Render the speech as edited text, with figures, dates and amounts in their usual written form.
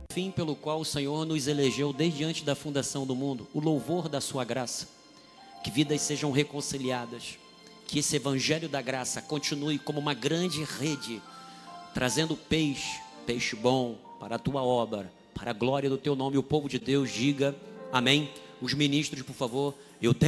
fim pelo qual o Senhor nos elegeu desde antes da fundação do mundo, o louvor da sua graça, que vidas sejam reconciliadas, que esse evangelho da graça continue como uma grande rede, trazendo peixe bom para a tua obra, para a glória do teu nome. O povo de Deus diga amém. Os ministros, por favor, eu tenho